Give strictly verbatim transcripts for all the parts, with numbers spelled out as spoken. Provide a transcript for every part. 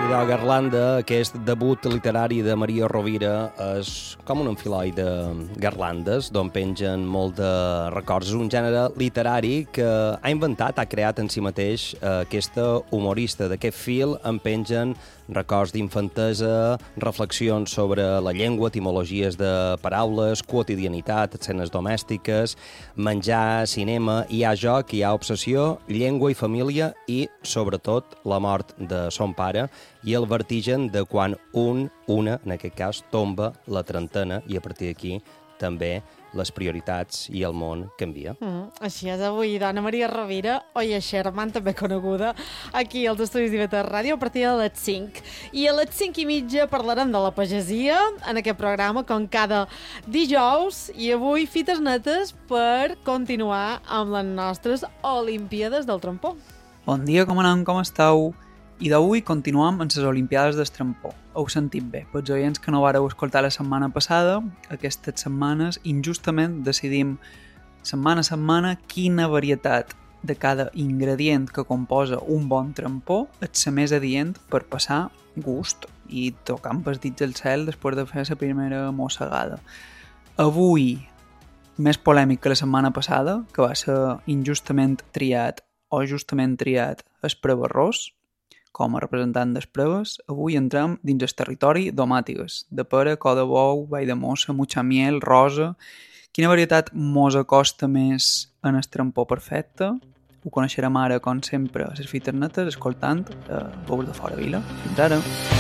Idò Garlanda, aquest debut literari de Maria Rovira, és com un enfiloi de garlandes, d'on pengen molt de records. És un gènere literari que ha inventat, ha creat en si mateix aquesta humorista. D'aquest fil en pengen records d'infantesa, reflexions sobre la llengua, etimologies de paraules, quotidianitat, escenes domèstiques, menjar, cinema, hi ha joc, hi ha obsessió, llengua i família i, sobretot, la mort de son pare i el vertigen de quan un, una, en aquest cas, tomba la trentena i a partir d'aquí també les prioritats i el món canvia. Mm, així és avui, dona Maria Rovira, Oia Sherman, també coneguda, aquí als estudis d'I V tres Ràdio a partir de les cinc. I a les cinc i mitja parlarem de la pagesia en aquest programa, com cada dijous, i avui fites netes per continuar amb les nostres Olimpíades del Trampó. Bon dia, com anem, com esteu? I d'avui continuem amb les Olimpiades del Trampó. Heu sentit bé. Pels oients que no vareu escoltar la setmana passada, aquestes setmanes injustament decidim setmana a setmana quina varietat de cada ingredient que composa un bon trampó és la més adient per passar gust i tocar amb els dits al cel després de fer la primera mossegada. Avui, més polèmic que la setmana passada, que va ser injustament triat o justament triat el prebarrós, com a representant des proves, avui entrem dins el territori domàtigues, de pera, coda bou, vall de mossa, mucha miel, rosa... Quina varietat mos acosta més en el trampó perfecte? Ho coneixerem ara, com sempre, a les fites netes, escoltant eh, Veus de Fora Vila. Fins ara!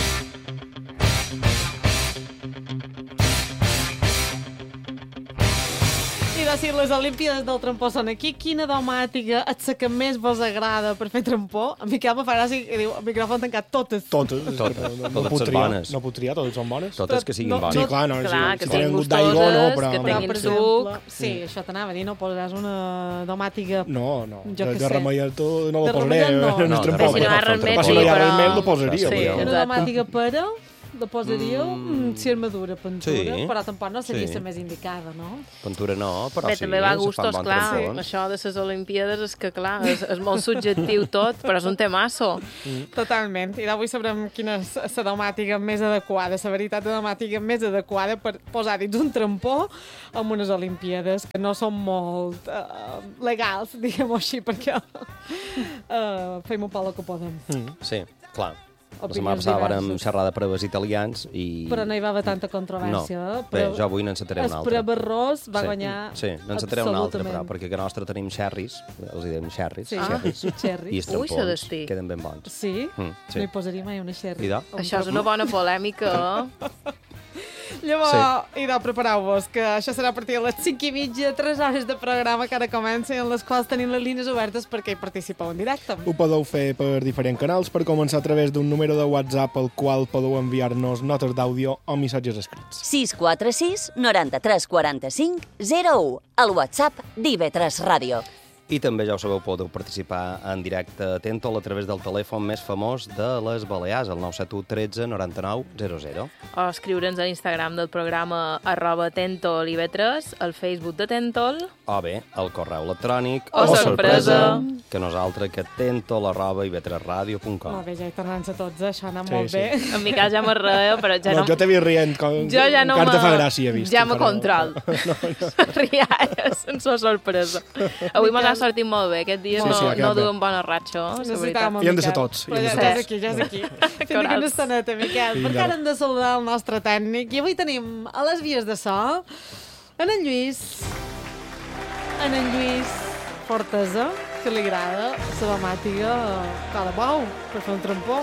Si les Olimpíades del Trampó són aquí, quina domàtica és la que més vos agrada per fer trampó? En Miquel me fa gràcia que diu, el micròfon tancat, totes. Totes. Totes. No, no, Totes puc són triar, bones. no puc triar, totes són bones. Totes que siguin No, bones. Sí, clar, no, Clar, si, que si tenen siguin gust d'aigua, no, gustoses, però... que Però, tinguin per suc. exemple, sí, això t'anava a dir, no posaràs una domàtica... No, no, Jo de, què de sé. remellato no De la posaré remellato no. en No, el de trampó. Si no hi ha Però remet, si no hi ha però- remet, la posaria. Sí, però- Una exacte. domàtica però la posaríeu mm. si armadura, pintura, Sí. però tampoc no seria Sí. la més indicada, no? Pintura no, però Bé, sí, també va a se fan gustos, bons clar. trampons. Això de les Olimpíades és que, clar, és, és molt subjectiu tot, però és un temasso. Totalment. I d'avui sabrem quina és la domàtica més adequada, la veritat de domàtica més adequada per posar dins un trampó amb unes Olimpíades que no són molt uh, legals, diguem-ho així, perquè uh, fem un poc el que podem. Mm. Sí, clar. La Opinions setmana passada vàrem diverses. xerrar de preves italians i... Però no hi va haver tanta controvèrsia. No. eh? Bé, Però jo avui n'encetaré una el altra. prebarrós va Sí. guanyar Sí, n'encetaré una altra, però, absolutament. perquè a nostra tenim xerris, els hi diem xerris, Sí. xerris, Ah, xerris. i els Ui, trampons s'adestí. queden ben bons. Sí? Mm, sí. No hi posaria mai una xerri. Idò? Un Això és trampó. una bona polèmica. Llavors, sí. Idò, prepareu-vos, que això serà a partir de les cinc i mitja, tres hores de programa que ara comencen, en les quals tenim les línies obertes perquè hi participeu en directe. Ho podeu fer per diferents canals, per començar a través d'un número de WhatsApp al qual podeu enviar-nos notes d'àudio o missatges escrits. sis quatre sis noranta-tres quaranta-cinc zero u, el WhatsApp d'I V tres Ràdio. I també, ja ho sabeu, podeu participar en directe a Tentol a través del telèfon més famós de les Balears, el nou set u tretze noranta-nou zero zero. O escriure'ns a l'Instagram del programa arroba Tentol I V tres, al Facebook de Tentol. O bé, el correu electrònic O sorpresa. que nosaltres que tentol arroba i v tres radio punt com. Molt bé, ja hi tornant-se tots, eh? Això ha anat Sí, molt sí. bé. En Miquel ja me reia, però ja No, no... jo t'he vist rient, com, Jo ja no encara te me- fa gràcia, he vist. Ja me però- control. Rialles, sense sorpresa. Avui mos ha sortit molt bé. Aquest dia Sí, no, sí, ha no quedat bé. duem bona ratxa, la veritat. Necessitàvem I hem de Miquel. ser tots, i Però hem de ja, ser ja és tots. aquí, ja és aquí. Fins Corals. aquí una estoneta, Miquel. Fins Perquè ara. ara hem de saludar el nostre tècnic. I avui tenim a les vies de so en en Lluís. En en Lluís Fortesa, que li agrada la domàtica cada bou per fer un trampó.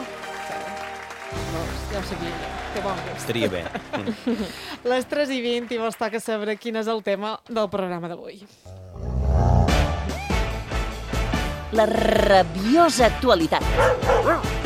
Ja ho sabia jo. Que bon gust. Estaria bé. Les tres i vint i vos toca saber quin és el tema del programa d'avui. La rabiosa actualitat.